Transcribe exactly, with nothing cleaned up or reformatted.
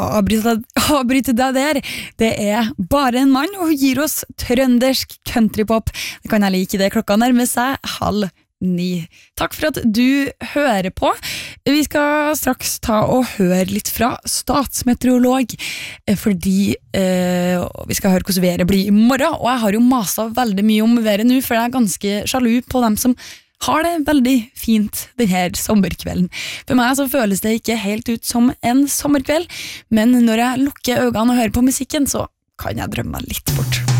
avbryte, avbryte deg der. Det er bare en mann, og gir oss trøndersk countrypop. Det kan jeg like det, klokka nærmer seg halv ni. Takk for at du hører på. Vi skal straks ta og høre litt fra statsmeteorolog, fordi eh, vi skal høre hvordan været blir i morgen, og jeg har jo maset veldig mye om været nå, for jeg er ganske sjalu på dem som har det veldig fint denne sommerkvelden. For meg så føles det ikke helt ut som en sommerkveld, men når jeg lukker øynene og hører på musikken, så kan jeg drømme meg litt bort.